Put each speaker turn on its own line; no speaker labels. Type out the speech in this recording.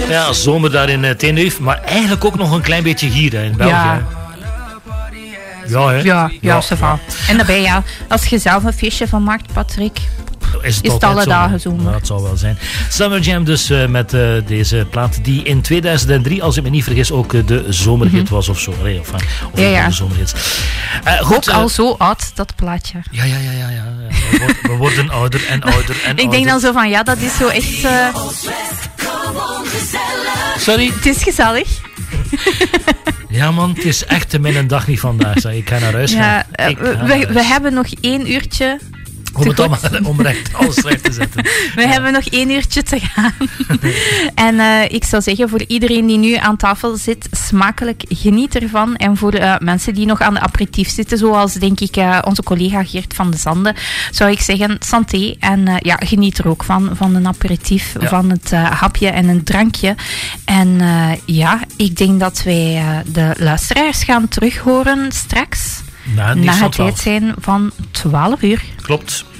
Ja, zomer daar in Tenerife, maar eigenlijk ook nog een klein beetje hier hè, in België.
Ja.
Ja, hè?
Ja, ça va. En daarbij, ja, als je zelf een feestje van maakt, Patrick,
is
het alle
zo,
dagen zomer.
Nou, dat zal wel zijn. Summer Jam dus met deze plaat die in 2003, als ik me niet vergis, ook de zomerhit was of zo. De zomerhits.
Goed, ook al zo oud, dat plaatje.
Ja. We worden ouder en ouder en
Ik denk dan zo van, ja, dat is zo echt...
Sorry?
Het is gezellig.
Ja man, het is echt mijn dag niet vandaag. Zeg. Ik ga naar huis gaan.
We hebben nog 1 uurtje...
Om alles recht te zetten.
We hebben nog 1 uurtje te gaan. En ik zou zeggen, voor iedereen die nu aan tafel zit, smakelijk geniet ervan. En voor mensen die nog aan de aperitief zitten, zoals denk ik onze collega Geert van de Zanden, zou ik zeggen, santé. En geniet er ook van een aperitief, van het hapje en een drankje. En ik denk dat wij de luisteraars gaan terughoren straks. Na het tijd zijn van 12 uur.
Klopt.